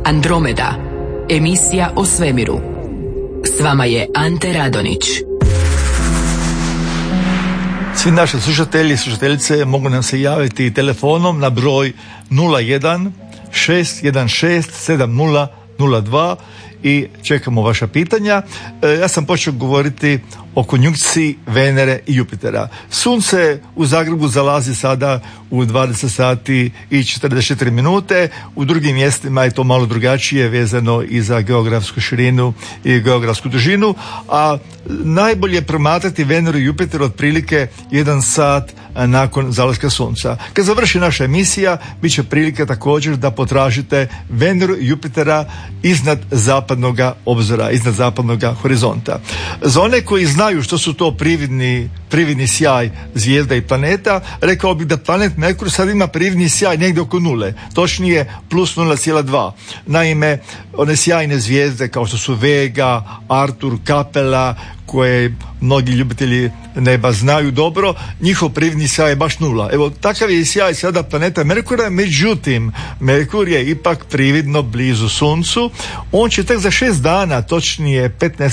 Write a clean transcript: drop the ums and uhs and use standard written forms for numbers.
Andromeda, emisija o svemiru. S vama je Ante Radonić. Svi naši slušatelji i slušateljice mogu nam se javiti telefonom na broj 01 616 7002 i čekamo vaša pitanja. Ja sam počeo govoriti o konjunkciji Venere i Jupitera. Sunce u Zagrebu zalazi sada u 20 sati i 44 minute. U drugim mjestima je to malo drugačije vezano i za geografsku širinu i geografsku dužinu, a najbolje promatrati Veneru i Jupiter otprilike 1 sat nakon zalaska Sunca. Kad završi naša emisija, bit će prilike također da potražite Veneru i Jupitera iznad zapadnog obzora, iznad zapadnog horizonta. Za one koji znaju što su to prividni sjaj zvijezda i planeta, rekao bih da planet Merkur sad ima prividni sjaj negdje oko nule, točnije plus 0,2. Naime, one sjajne zvijezde kao što su Vega, Artur, Kapela, koje mnogi ljubitelji neba znaju dobro, njihov prividni sjaj je baš nula. Evo, takav je sjaj sada planeta Merkura, međutim, Merkur je ipak prividno blizu Suncu. On će tek za 6 dana, točnije 15.